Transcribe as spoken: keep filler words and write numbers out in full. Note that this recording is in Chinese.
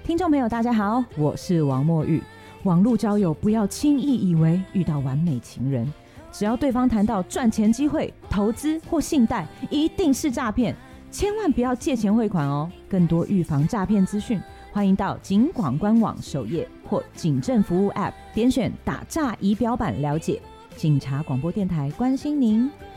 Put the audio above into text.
听众朋友大家好，我是王墨玉。网络交友不要轻易以为遇到完美情人，只要对方谈到赚钱机会、投资或信贷，一定是诈骗，千万不要借钱汇款哦。更多预防诈骗资讯，欢迎到警广官网首页或警政服务 App 点选打诈仪表板了解。警察广播电台关心您。